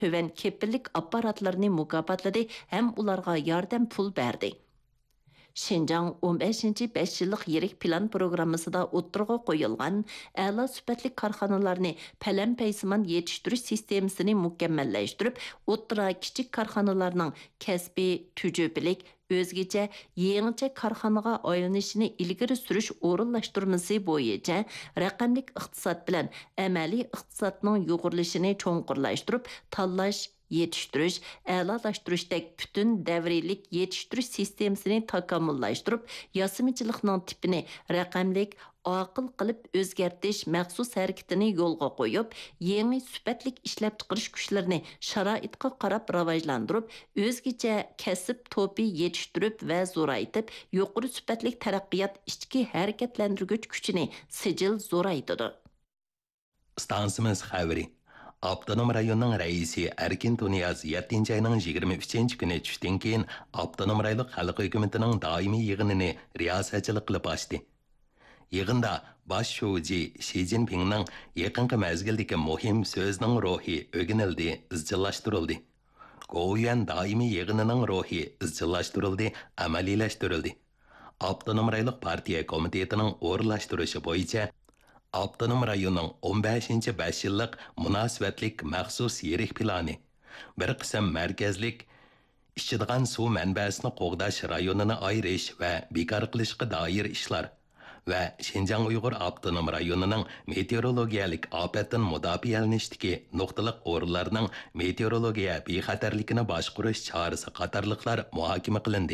Төven kepillik apparatlarını mukaffatladı hem ularga yardım pul berdi. Şinjan 15. 5 yıllık yerik plan programmasida o'ttirg'a qo'yilgan a'lo sifatli korxonalarni palam-paysimon yetiştirish sistemasini mukammallashtirib, o'ttira kichik korxonalarning kasbiy, tujublik, o'zgacha, yangicha korxonaga aylanishini ilgari surish o'rinlashtirmasi bo'yicha raqamlik iqtisod bilan amaliy iqtisodning yo'g'rilishini cho'nqurlashtirib, tanlash yetiştirish, a'lolashtirish bütün davriylik yetiştirish sistemasini takomillashtırib, yasimchilikning tipini raqamlik, aql qilib o'zgartirish maxsus harakatini yo'lga qo'yib, yangi sifatlik ishlab chiqarish kuchlarini sharoitga qarab rivojlantirib, o'zgacha kasb to'pi yetishtirib va zo'raytib, yuqori sifatlik taraqqiyot ichki harakatlantirgich kuchini sijil zo'raytadi. Stansimiz xabari Abdunum rayonunun reisi Erkin Tuniyaz 7. ayının 23. günü düşten keyin Abdunum rayonluq xalq hökumətinin daimi yığınını riyasətçilik qılıb açdı. Yığında baş şoji Xi Jinping'nin yaqinqi mezgildagi muhim so'zining ruhi o'ginildi, izchillashtirildi. Go'yan daimi yığınının ruhi izchillashtirildi, amaliylashtirildi. Abdunum rayonluq partiya komitetining o'rinlashtirishi bo'yicha Abdunum rayonunun 15. 5 yıllık münasibetlik məxsus yerik planı, bir qism mərkəzlik işçidigan su mənbəsini qoğdaş rayonunu ayırış və bekar qilishqa dair işlar və Şinjan Uyghur Abdunum rayonunun meteorologiyalik afətdən müdafiələnishdiki nöqtəlik o'rinlarning meteorologiya bexatarligini boshqarish chorasi qatorliqlar muhokama qilindi.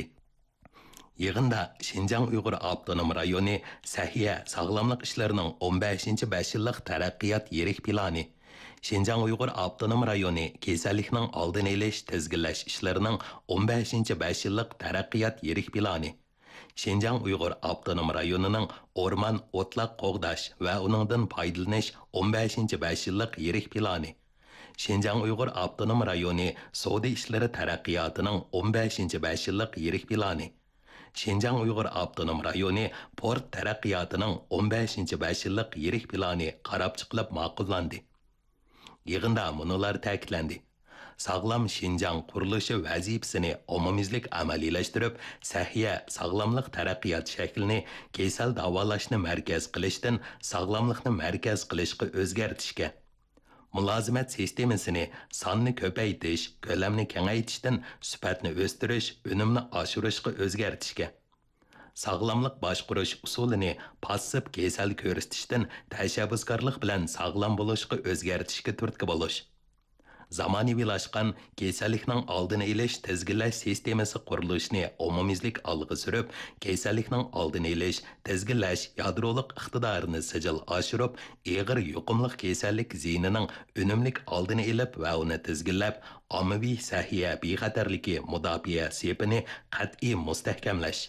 Yığında Şinjan Uyghur Abdunum rayonu Sahiya sağlamlıq işlərinin 15. 5 yıllık taraqqiyat yerik planı, Şinjan Uyghur Abdunum rayonu kasallikning oldini olish tizginlash ishlarining 15. 5 yıllık taraqqiyat yerik planı, Şinjan Uyghur Abdunum rayonunun orman otlaq qo'g'dash va uningdan foydalanish 15. 5 yıllık yerik planı, Şinjan Uyghur Abdunum rayonu savdo ishlari taraqqiyotining 15. 5 yıllık yerik planı, Şinjan Uyghur Abdunum rayonu port taraqqiyotinin 15. 5 yıllık yerik planı qarab chiqilib ma'qullandı. Yig'inda munolar ta'kidlandi. Sağlam Şinjan qurilishi vazifasini omumizlik amaliylashtirib, sahiya sağlamlik taraqqiyot shaklini kasal davolashni markaz qilishdan sağlamlikni markaz qilishga o'zgartishga, mulozimat sistemasini sonni ko'paytirish, ko'lamni kengaytirishdan sifatni o'stirish, unumni oshirishga o'zgartishga, sağlamlik boshqarish usulini passiv kasal ko'rsatishdan tashabbuskorlik bilan sağlam bo'lishga o'zgartishga turtki bo'lish, zamonaviylashgan kasallikning oldini olish tizginlash sistemasi qurilishini umumizlik olg'a surib, kasallikning oldini olish, tizginlash yadrolik iqtidorini sijil oshirib, og'ir yuqumli kasallik ziynining unumlik oldini olib va uni tizginlab, ommaviy sahiya bexatarligi mudofaa sepini qat'iy mustahkamlash.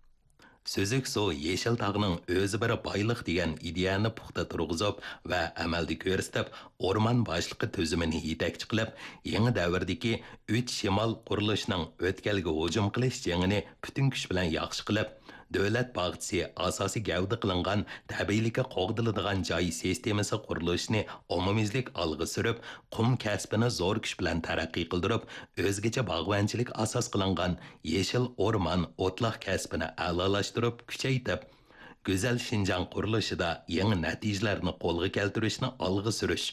Sözük so yeşil tağının özü bir baylık degan ideyani puxta turg'izib va amalda ko'rsatib, o'rmon boshliqi tuzumini yetakchi qilib, yangi davrdagi 3 shimol qurilishining o'tkalga hujum qilish jangini butun kuch bilan yaxshi qilib, davlat bog'chisi asosiy gavda qilingan tabiiylikka qo'g'diladigan joy sistemasi qurilishini umumizlik olg'a surib, qum kasbini zo'r kuch bilan taraqqiy qildirib, o'zgacha bog'vanchilik asos qilingan yeşil o'rmon o'tloq kasbini a'lolashtirib, kuchaytirib, go'zal Şinjan qurilishida yangi natijalarni qo'lga keltirishni olg'a surish.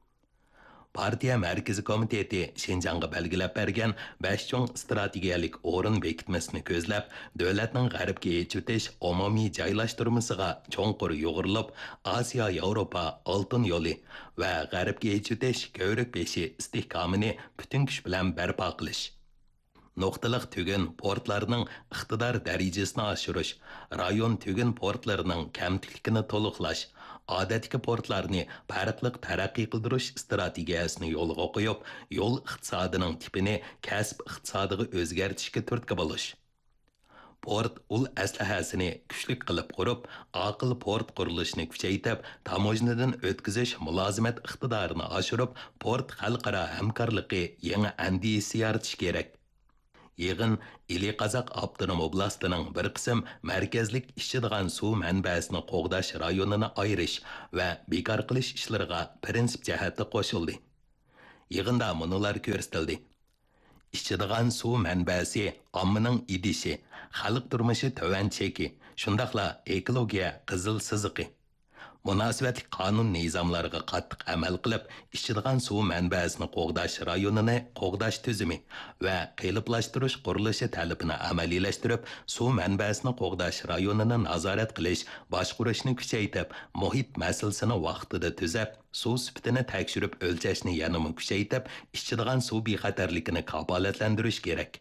Partiya Mərkəzi Komiteti Şinjanğa belgilab bergan 5 cho'ng strategiyalik o'rin bekitmasini ko'zlab, davlatning g'arbga yechitish umumiy joylashtirmasiga cho'nqur yo'g'rilib, Osiyo Yevropa oltin yo'li va g'arbga yechitish ko'rik beshi istehkomini butun kuch bilan barpo qilish. Nuqtaliq tugin portlarning iqtidor darajasini oshirish, rayon tugin portlarining kamtikligini to'liqlash, odatdagi portlarni farqliq taraqqiy qildirish strategiyasini yo'lga qo'yib, yo'l iqtisodining tipini kasb iqtisodiga o'zgartirishga turtki bo'lish. Port ul aslahasini kuchli qilib qurib, aql port qurilishini kuchaytirib, tamojnadan o'tkazish mulozimat iqtidorini oshirib, port xalqaro hamkorligi yangi andisi yaratish kerak. Yığın İli Qazaq Abdunum oblastining bir qism markazlik ishchidigan suv manbasini qo'g'dash rayonini ayirish va bekor qilish ishlariga prinsip jihatda qo'shildi. Yığında munular ko'rsatildi. İçidigan suv manbasi, ommaning idishi, xalq turmushi tovan cheki, shundaqla ekologiya qizil siziqi. Münasibətli qanun nizamlarına qattiq əməl qılıb, içidigan suv mənbəsini qoğdaş rayonunu qoğdaş tüzümü və qeyliblashtiruş qurilishi tələbini əməliləşdirib, suv mənbəsini qoğdaş rayonunu nazaret qilish, başqurishni kuchaytib, muhit məsələsini vaqtida tüzəb, suv sübtini təkşürüb ölçəşni yanımı kuchaytib, içidigan suv bexatarligini kapolatlandirish kerak.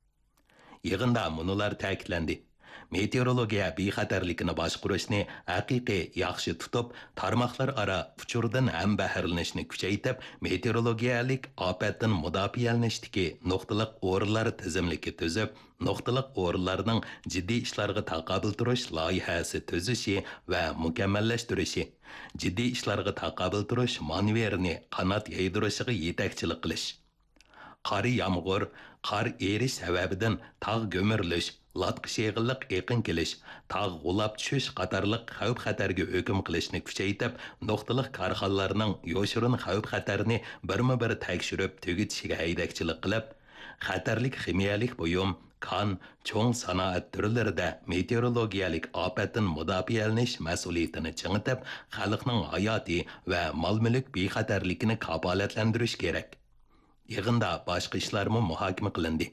Yığında munular ta'kidlandi. Meteorologiya bexatarligini boshqarishni haqiqiy yaxshi tutib, tarmoqlar aro uchurdan ham bahrlanishni kuchaytirib, meteorologiyalik ofatdan mudofaalashdagi nuqtaliq o'rinlar tizimligi tuzib, nuqtaliq o'rinlarning jiddiy ishlarga taqobil turish loyihasi tuzishi va mukammallashtirishi, jiddiy ishlarga taqobil turish manverini qanot yaydirishiga yetakchilik qilish. Qar yağmur, qar erish sababidan tog' gömürlish, latqi yig'inliq eqin kelish, tog' g'ulab tushish qatorliq xavf-xatarga hukm qilishni kuchaytirib, nuqtaliq korxonalarning yoshirin xavf-xatarni birma-bir tekshirib tugatishiga haydakchilik qilib, xatarlik ximiyalik buyum, kan, cho'ng sanoat turlarida meteorologiyalik ofatdan mudofaalash mas'uliyatini chingitib, xalqning hayoti va mol-mulk bexatarligini kafolatlantirish kerak. Yığında başqa işlarmı muhakeme qilindi.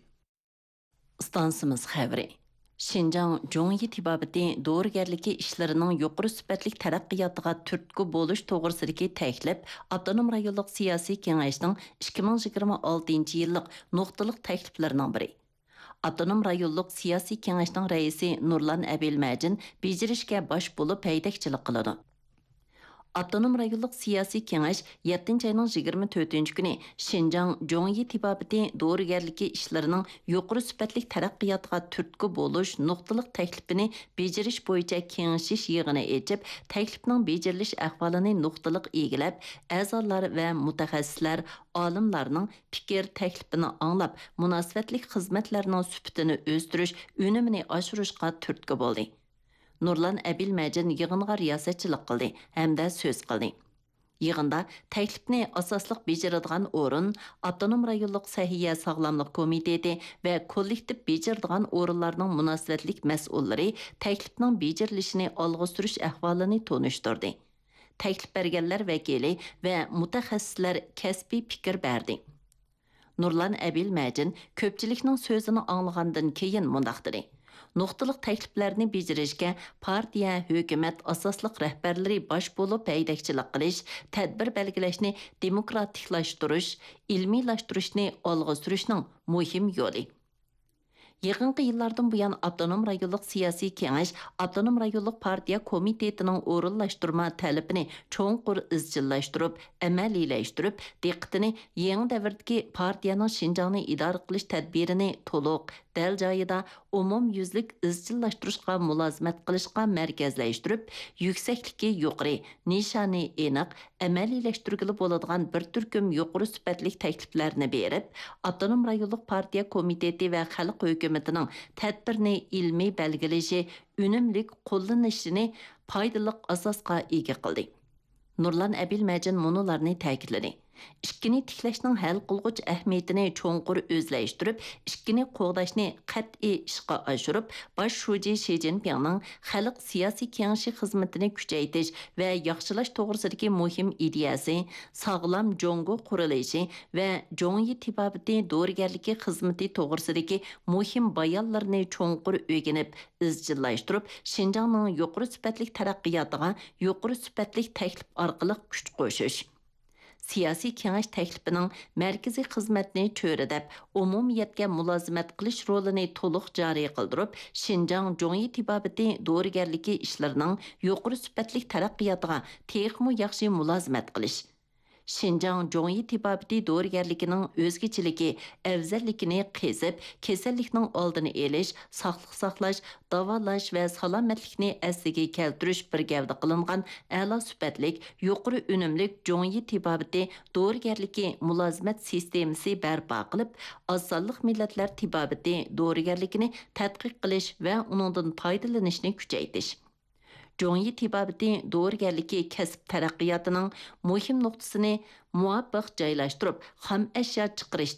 Stansımız xəbri. Şinjan Zhongyi tibabati doğrugerliki işlərinin yuqori sübətlik tərəqqiyatıga türtkü boluş toğrısındakı təklif Avtonom rayonluq siyasi kengəşinin 2026 yıllık nöqtəlik təkliflərinin biri. Avtonom rayonluq siyasi kengəşinin rəisi Nurlan Əbilməjin becirişkə baş bolup həydəkçilik qılıdı. Avtonom rayonluq siyasi kengaş 7 ayının 24 günü Şinjan Zhongyi tibabati doğrugerliki işlərinin yuqori sübətlik tərəqqiyatıga türtkü boluş nöqtəlik təklifini beciriş boyunca kengəşiş yığını açıb, təklifinin beciriliş əhvalını nöqtəlik ilgiləb, əzalar və mütəxəssislər, alimlarning fikir təklifini anlab, münasibətlik xizmətlərinin sübtini özdürüş, önümini aşırışqa türtkü boldu. Nurlan Əbilməjin yığınğa riyasetçilik qildi hamda söz qildi. Yığında təklifni asaslıq beciradigan o'rin Avtonom rayonluq Səhiyyə Sağlamlıq Komiteti və kollektiv beciradigan o'rinlarning munosabatlik mas'ullari təklifning bejirilishini olg'a surish ahvolini tonishtirdi. Təklif berganlar vakili və mutaxassislar kasbiy fikir berdi. Nurlan Əbilməjin ko'pchilikning so'zini anglagandan keyin mundaq dedi. Nuqtaliq təkliflərini becirishga partiya, hökumət, asaslıq rəhbərləri baş bolup həydəkçilik qilish, tədbir belgilashni demokratiklashtirish, ilmiylaştırışni olg'a surishning muhim yo'li. Yığınqı yıllardan buyan Avtonom rayonluq siyasi kengaş, Avtonom rayonluq partiya komitetining o'rinlashtirma talabini cho'nqur izchillashtirib, amaliyləştirib, diqqətini yangi davrdagi partiyaning Şinjanni idora qilish tadbirini to'liq, dal joyida umumyuzlik izchillashtirishga mulozimat qilishga markazlashtirib, yuksakligi yuqori, nishoni aniq, amaliyləştirgili bo'ladigan bir turkum yuqori sifatli takliflarni berib, Avtonom rayonluq partiya komiteti va xalq hökumətinin tədbirini ilmi belgiləşi, önümlük qo'llanışını foydali asosga ega qildi. Nurlan Əbilməjin munularni ta'kidladi. İşkini tiklashning hal qilg'uch ahamiyatini cho'nqur o'zlashtirib, ishkini qo'g'dashni qat'iy ishga oshirib, bosh shuji Shi Jinpingning xalq siyosiy kengashi xizmatini kuchaytirish va yaxshilash to'g'risidagi muhim ideyasi, sog'lom Jongo qurilishi va Zhongyi tibabati do'rgarligi xizmati to'g'risidagi muhim bayonlarni cho'nqur o'rganib, izchillashtirib, Şinjanning yuqori sifatli taraqqiyotiga yuqori sifatli taklif orqali kuch qo'shish. Siyasi kengash taklifining markaziy xizmatni cho'ridab, umumiyatga mulozimat qilish rolini to'liq joriy qildirib, Şinjan Zhongyi tibabati do'rigarligi ishlarining yuqori sifatli taraqqiyotiga texmo yaxshi mulozimat qilish. Şinjan Zhongyi tibabati do'rigarligining o'zgachiligi, afzalligini qezib, kasallikning oldini olish, sog'liq saqlash, davolash va salomatlikni asliga keltirish bir gavda qilingan a'lo sifatlik, yuqori unumlik Zhongyi tibabati do'rigarligi mulozimat sistemasi barpo qilib, oz sonli millatlar tibabati do'rigarligini tadqiq qilish va uningdan foydalanishni kuchaytirish. Жоңи тибабити doğrugerligi kasb taraqqiyotining muhim nuqtasini muvaffaq joylashtirib, xam ashyo chiqarish